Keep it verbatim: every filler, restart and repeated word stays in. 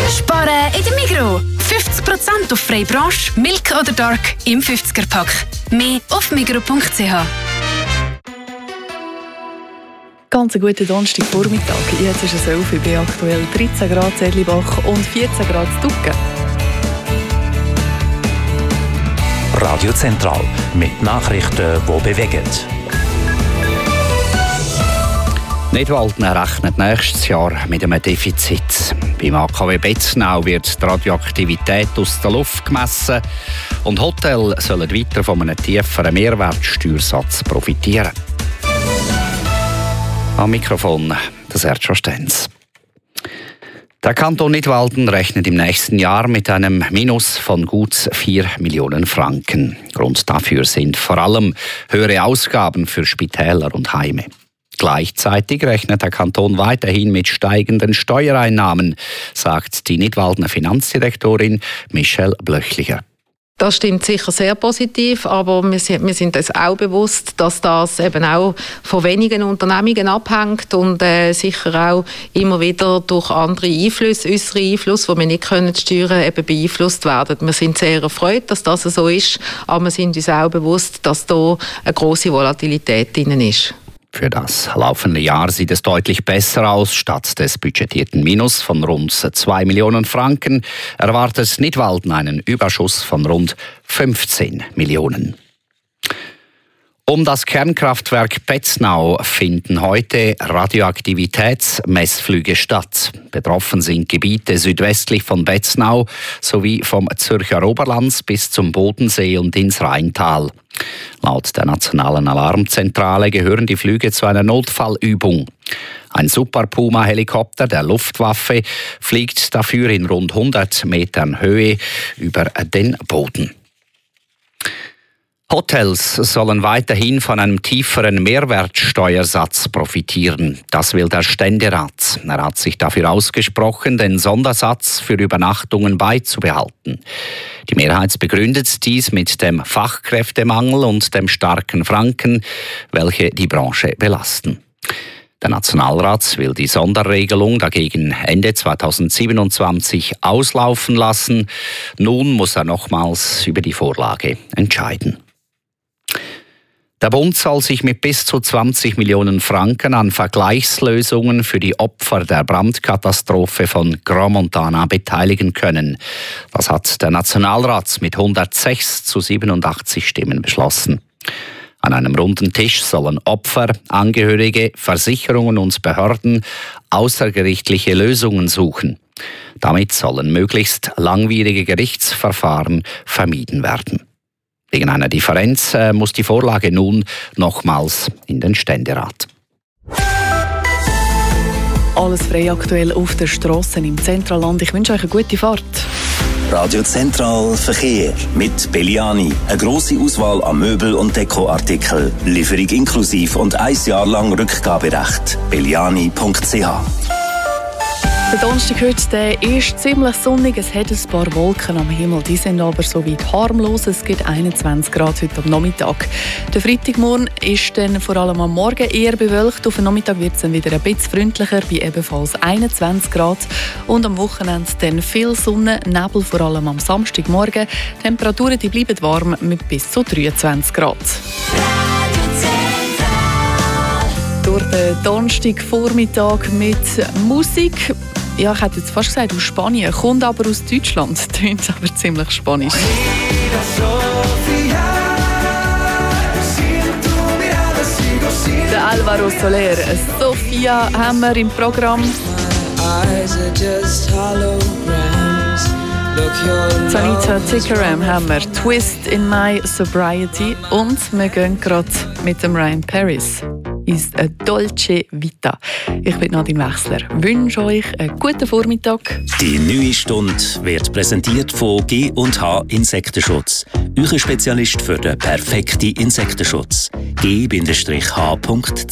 Sparen in der Migros. fünfzig Prozent auf Freie Branche, Milk oder Dark im fünfziger-Pack. Mehr auf migros punkt c h. Ganz einen guten Donnerstagvormittag. Jetzt ist es elf Uhr, bei aktuell dreizehn Grad Zedlibach und vierzehn Grad Stucken. Radio Zentral mit Nachrichten, die bewegen. Nidwalden rechnet nächstes Jahr mit einem Defizit. Beim A K W Betznau wird die Radioaktivität aus der Luft gemessen und Hotels sollen weiter von einem tieferen Mehrwertsteuersatz profitieren. Am Mikrofon der Sergio Stenz. Der Kanton Nidwalden rechnet im nächsten Jahr mit einem Minus von gut vier Millionen Franken. Grund dafür sind vor allem höhere Ausgaben für Spitäler und Heime. Gleichzeitig rechnet der Kanton weiterhin mit steigenden Steuereinnahmen, sagt die Nidwaldener Finanzdirektorin Michelle Blöchliger. Das stimmt sicher sehr positiv, aber wir sind, wir sind uns auch bewusst, dass das eben auch von wenigen Unternehmungen abhängt und äh, sicher auch immer wieder durch andere Einflüsse, äußere Einflüsse, die wir nicht können steuern, eben beeinflusst werden. Wir sind sehr erfreut, dass das so ist, aber wir sind uns auch bewusst, dass da eine grosse Volatilität drin ist. Für das laufende Jahr sieht es deutlich besser aus. Statt des budgetierten Minus von rund zwei Millionen Franken erwartet Nidwalden einen Überschuss von rund fünfzehn Millionen. Um das Kernkraftwerk Betznau finden heute Radioaktivitätsmessflüge statt. Betroffen sind Gebiete südwestlich von Betznau sowie vom Zürcher Oberlands bis zum Bodensee und ins Rheintal. Laut der Nationalen Alarmzentrale gehören die Flüge zu einer Notfallübung. Ein Super Puma-Helikopter der Luftwaffe fliegt dafür in rund hundert Metern Höhe über den Boden. Hotels sollen weiterhin von einem tieferen Mehrwertsteuersatz profitieren. Das will der Ständerat. Er hat sich dafür ausgesprochen, den Sondersatz für Übernachtungen beizubehalten. Die Mehrheit begründet dies mit dem Fachkräftemangel und dem starken Franken, welche die Branche belasten. Der Nationalrat will die Sonderregelung dagegen Ende zweitausendsiebenundzwanzig auslaufen lassen. Nun muss er nochmals über die Vorlage entscheiden. Der Bund soll sich mit bis zu zwanzig Millionen Franken an Vergleichslösungen für die Opfer der Brandkatastrophe von Grand Montana beteiligen können. Das hat der Nationalrat mit hundertsechs zu siebenundachtzig Stimmen beschlossen. An einem runden Tisch sollen Opfer, Angehörige, Versicherungen und Behörden außergerichtliche Lösungen suchen. Damit sollen möglichst langwierige Gerichtsverfahren vermieden werden. Wegen einer Differenz äh, muss die Vorlage nun nochmals in den Ständerat. Alles frei aktuell auf den Strassen im Zentralland. Ich wünsche euch eine gute Fahrt. Radio Zentral Verkehr mit Belliani. Eine grosse Auswahl an Möbel- und Dekoartikeln. Lieferung inklusive und ein Jahr lang Rückgaberecht. belliani punkt c h. Der Donnerstag heute der ist ziemlich sonnig. Es hat ein paar Wolken am Himmel. Die sind aber so weit harmlos. Es gibt einundzwanzig Grad heute am Nachmittag. Der Freitagmorgen ist dann vor allem am Morgen eher bewölkt. Auf den Nachmittag wird es dann wieder ein bisschen freundlicher, bei ebenfalls einundzwanzig Grad. Und am Wochenende dann viel Sonne, Nebel, vor allem am Samstagmorgen. Die Temperaturen die bleiben warm mit bis zu dreiundzwanzig Grad. Durch den Donnerstagvormittag mit Musik. Ja, ich hätte jetzt fast gesagt aus Spanien, kommt aber aus Deutschland. Tönt aber ziemlich spanisch. Der Alvaro Soler, Sofia haben wir im Programm. Sanita Tikaram haben wir, Twist in My Sobriety. Und wir gehen gerade mit dem Ryan Paris ins Dolce Vita. Ich bin Nadine Wechsler. Ich wünsche euch einen guten Vormittag. Die neue Stunde wird präsentiert von G und H Insektenschutz. Euer Spezialist für den perfekten Insektenschutz. G H punkt